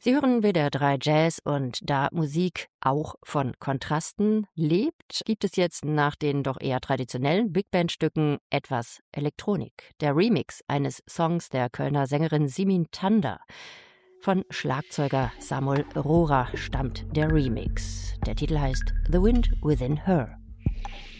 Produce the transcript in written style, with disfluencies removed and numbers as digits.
Sie hören WDR 3 Jazz und da Musik auch von Kontrasten lebt, gibt es jetzt nach den doch eher traditionellen Big-Band-Stücken etwas Elektronik. Der Remix eines Songs der Kölner Sängerin Simin Tanda. Von Schlagzeuger Samuel Rohrer stammt der Remix. Der Titel heißt The Wind Within Her.